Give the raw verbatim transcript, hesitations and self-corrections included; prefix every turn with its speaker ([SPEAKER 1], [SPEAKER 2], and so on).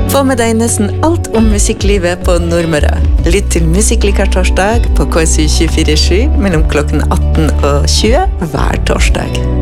[SPEAKER 1] Få med deg nesten alt om musikklivet på Nordmøre. Lytt til Musikklikar torsdag på K S U tjuefire sju mellom klokken atten og tjue hver torsdag.